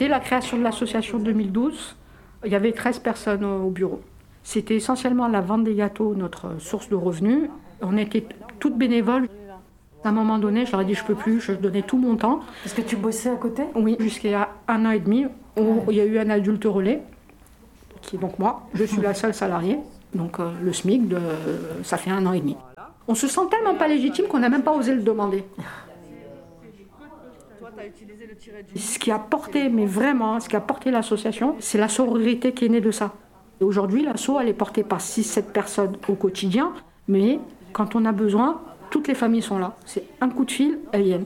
Dès la création de l'association 2012, il y avait 13 personnes au bureau. C'était essentiellement la vente des gâteaux, notre source de revenus. On était toutes bénévoles. À un moment donné, je leur ai dit je peux plus, je donnais tout mon temps. Est-ce que tu bossais à côté ? Oui, jusqu'à 1 an et demi, où il y a eu un adulte relais, qui est donc moi. Je suis la seule salariée, donc le SMIC, ça fait 1 an et demi. On se sent tellement pas légitime qu'on n'a même pas osé le demander. Ce qui a porté, mais vraiment, ce qui a porté l'association, c'est la sororité qui est née de ça. Et aujourd'hui, l'asso, elle est portée par 6-7 personnes au quotidien, mais quand on a besoin, toutes les familles sont là. C'est un coup de fil, elles viennent.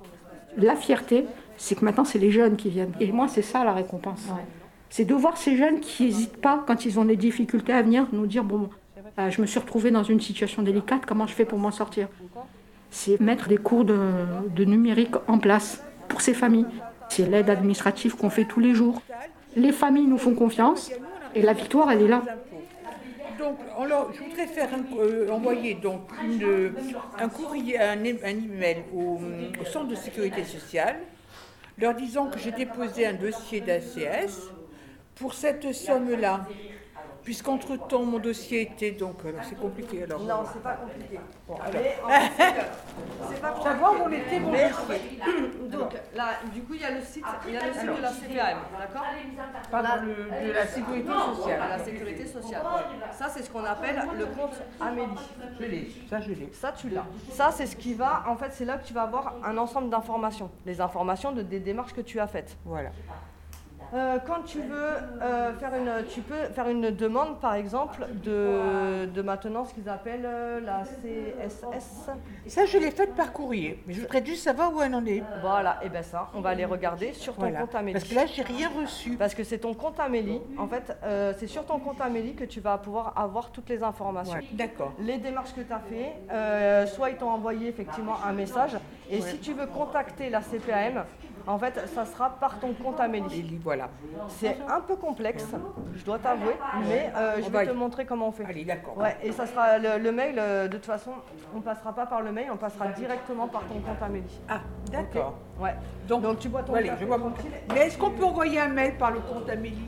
La fierté, c'est que maintenant, c'est les jeunes qui viennent. Et moi, c'est ça la récompense. Ouais. C'est de voir ces jeunes qui n'hésitent pas, quand ils ont des difficultés à venir, nous dire, bon, je me suis retrouvée dans une situation délicate, comment je fais pour m'en sortir ? C'est mettre des cours de numérique en place pour ces familles. C'est l'aide administrative qu'on fait tous les jours. Les familles nous font confiance et la victoire, elle est là. Donc, alors, je voudrais faire envoyer donc un courrier, un email au centre de sécurité sociale, leur disant que j'ai déposé un dossier d'ACS pour cette somme-là. Puisqu'entre-temps, mon dossier était donc... c'est compliqué alors. Non, c'est pas compliqué. Bon, alors. C'est pas compliqué. Savoir où était mon dossier. Donc, là, du coup, il y a le site de la CPAM, d'accord ? Pardon, de la sécurité sociale. La sécurité sociale. Ça, c'est ce qu'on appelle le compte Amélie. Je l'ai. Ça, tu l'as. Ça, c'est ce qui va... En fait, c'est là que tu vas avoir un ensemble d'informations. Les informations des démarches que tu as faites. Voilà. Quand tu veux tu peux faire une demande, par exemple, de maintenant ce qu'ils appellent la CSS. Ça, je l'ai faite par courrier, mais je voudrais juste savoir où elle en est. Voilà, et bien ça, on va aller regarder sur ton compte Amélie. Parce que là, j'ai rien reçu. Parce que c'est ton compte Amélie. En fait, c'est sur ton compte Amélie que tu vas pouvoir avoir toutes les informations. Ouais, d'accord. Les démarches que tu as fait, soit ils t'ont envoyé effectivement un message, et si tu veux contacter la CPAM, en fait, ça sera par ton compte Amélie. Voilà. C'est un peu complexe, je dois t'avouer, mais je vais te montrer comment on fait. Allez, d'accord. Ouais, et ça sera le mail, de toute façon, on ne passera pas par le mail, on passera directement par ton compte Amélie. Ah, d'accord. Okay. Ouais. Donc tu bois ton café. Je bois mon café. Mais est-ce qu'on peut envoyer un mail par le compte Amélie ?